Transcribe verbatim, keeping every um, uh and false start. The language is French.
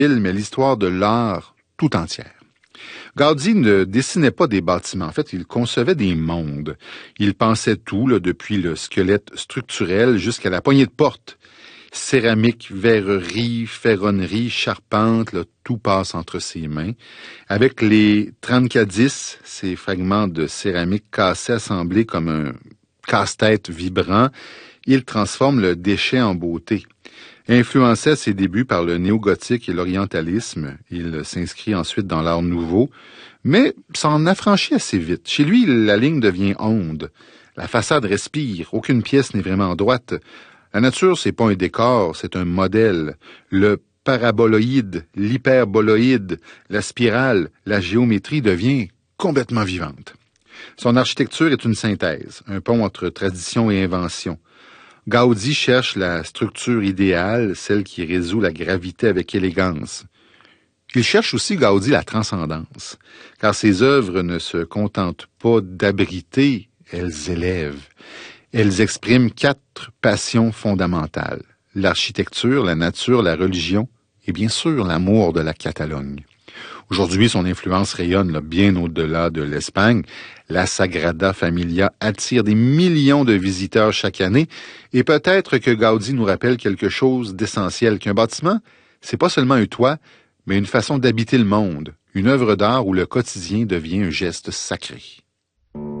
mais l'histoire de l'art tout entière. Gaudí ne dessinait pas des bâtiments, en fait, il concevait des mondes. Il pensait tout, là, depuis le squelette structurel jusqu'à la poignée de porte. Céramique, verrerie, ferronnerie, charpente, là, tout passe entre ses mains. Avec les trancadis, ces fragments de céramique cassés assemblés comme un casse-tête vibrant, il transforme le déchet en beauté. Influencé à ses débuts par le néo-gothique et l'orientalisme, il s'inscrit ensuite dans l'art nouveau, mais s'en affranchit assez vite. Chez lui, la ligne devient onde. La façade respire, aucune pièce n'est vraiment droite. La nature, c'est pas un décor, c'est un modèle. Le paraboloïde, l'hyperboloïde, la spirale, la géométrie devient complètement vivante. Son architecture est une synthèse, un pont entre tradition et invention. Gaudí cherche la structure idéale, celle qui résout la gravité avec élégance. Il cherche aussi, Gaudí, la transcendance, car ses œuvres ne se contentent pas d'abriter, elles élèvent. Elles expriment quatre passions fondamentales: l'architecture, la nature, la religion et bien sûr l'amour de la Catalogne. Aujourd'hui, son influence rayonne là, bien au-delà de l'Espagne. La Sagrada Familia attire des millions de visiteurs chaque année et peut-être que Gaudí nous rappelle quelque chose d'essentiel, qu'un bâtiment, c'est pas seulement un toit, mais une façon d'habiter le monde, une œuvre d'art où le quotidien devient un geste sacré.